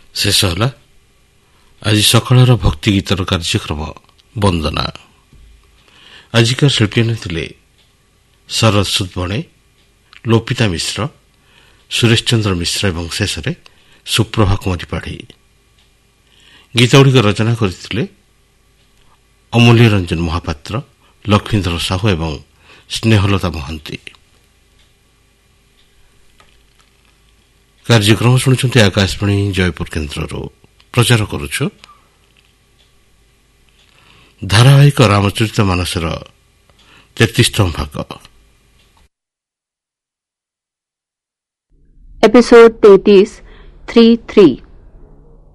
ଶେଷ ହେଲା ଆଜି ସକାଳର ଭକ୍ତି ଗୀତର କାର୍ଯ୍ୟକ୍ରମ ବନ୍ଦନା। ଆଜିକାର ଶିଳ୍ପୀମାନେ ଥିଲେ ଶରଦ ସୁଦବଣେ, ଲୋପିତା ମିଶ୍ର, ସୁରେଶ ଚନ୍ଦ୍ର ମିଶ୍ର ଏବଂ ଶେଷରେ ସୁପ୍ରଭା କୁମାରୀ ପାଢ଼ୀ। ଗୀତଗୁଡ଼ିକ ରଚନା କରିଥିଲେ ଅମୂଲ୍ୟ ରଞ୍ଜନ ମହାପାତ୍ର, ଲକ୍ଷ୍ମୀଧର ସାହୁ ଏବଂ ସ୍ନେହଲତା ମହାନ୍ତି। କାର୍ଯ୍ୟକ୍ରମ ଶୁଣୁଛନ୍ତି ଆକାଶବାଣୀ ଜୟପୁର କେନ୍ଦ୍ରରୁ। ପ୍ରଚାର କରୁଛୁ ଧାରାବାହିକ ରାମଚରିତ ମାନସର 33ତମ ଭାଗ। एपिसोड 33 3-3